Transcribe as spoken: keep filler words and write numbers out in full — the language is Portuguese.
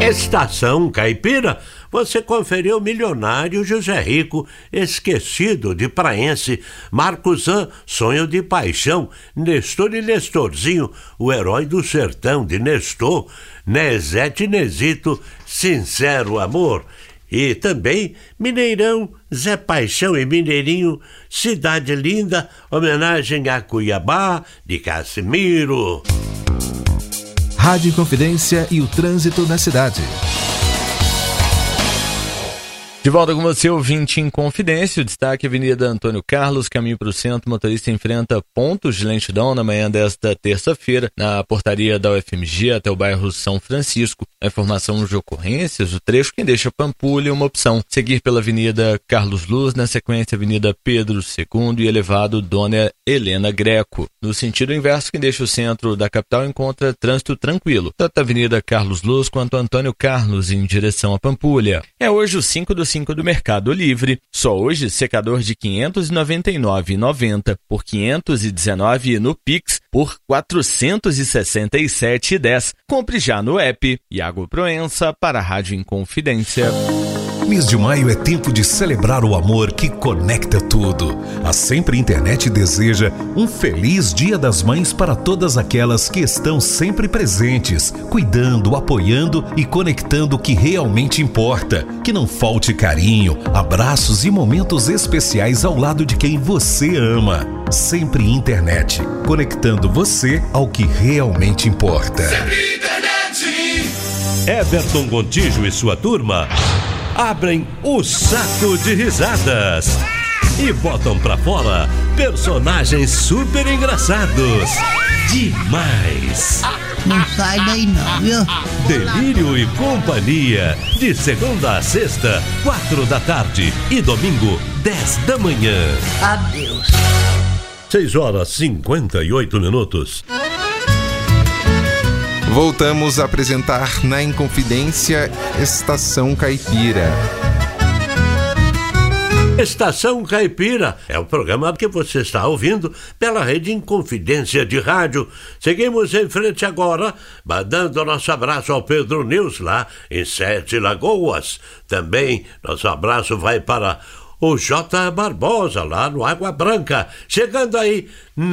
Estação Caipira, você conferiu o milionário José Rico, esquecido de Praense, Marcosã, Sonho de Paixão, Nestor e Nestorzinho, o herói do sertão de Nestor, Nezete e Nezito, Sincero Amor. E também Mineirão, Zé Paixão e Mineirinho, Cidade Linda, homenagem a Cuiabá, de Casimiro. Rádio Inconfidência e o trânsito na cidade. De volta com você, ouvinte Inconfidência. O destaque: Avenida Antônio Carlos, caminho para o centro. Motorista enfrenta pontos de lentidão na manhã desta terça-feira, na portaria da U F M G até o bairro São Francisco. A informação de ocorrências, o trecho quem deixa Pampulha é uma opção. Seguir pela Avenida Carlos Luz, na sequência Avenida Pedro segundo e elevado Dona Helena Greco. No sentido inverso, quem deixa o centro da capital encontra trânsito tranquilo, tanto a Avenida Carlos Luz quanto Antônio Carlos em direção a Pampulha. É hoje o cinco do cinco do Mercado Livre. Só hoje, secador de quinhentos e noventa e nove reais e noventa centavos por quinhentos e dezenove reais no Pix por quatrocentos e sessenta e sete reais e dez centavos. Compre já no app. Iago Proença para a Rádio Inconfidência. Mês de maio é tempo de celebrar o amor que conecta tudo. A Sempre Internet deseja um feliz Dia das Mães para todas aquelas que estão sempre presentes, cuidando, apoiando e conectando o que realmente importa. Que não falte carinho, abraços e momentos especiais ao lado de quem você ama. Sempre Internet, conectando você ao que realmente importa. Sempre Internet. Everton Gontijo e sua turma abrem o saco de risadas e botam pra fora personagens super engraçados. Demais! Não sai daí não, viu? Delírio e Companhia, de segunda a sexta, quatro da tarde e domingo, dez da manhã. Adeus. Seis horas e cinquenta e oito minutos. Voltamos a apresentar na Inconfidência Estação Caipira. Estação Caipira é o programa que você está ouvindo pela Rede Inconfidência de Rádio. Seguimos em frente agora, mandando nosso abraço ao Pedro News lá em Sete Lagoas. Também nosso abraço vai para o J. Barbosa lá no Água Branca. Chegando aí